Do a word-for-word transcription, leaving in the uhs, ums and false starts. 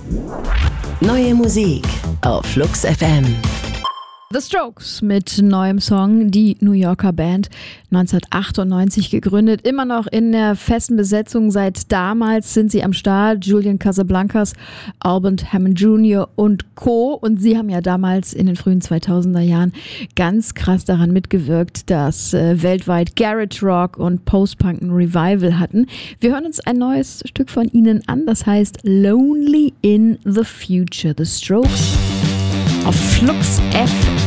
Neue Musik auf Flux F M. The Strokes mit neuem Song, die New Yorker Band, neunzehnhundertachtundneunzig gegründet, immer noch in der festen Besetzung. Seit damals sind sie am Start, Julian Casablancas, Albert Hammond Junior und Co. Und sie haben ja damals in den frühen zweitausender Jahren ganz krass daran mitgewirkt, dass äh, weltweit Garage Rock und Post-Punk ein Revival hatten. Wir hören uns ein neues Stück von ihnen an, das heißt Lonely in the Future. The Strokes auf Flux F M.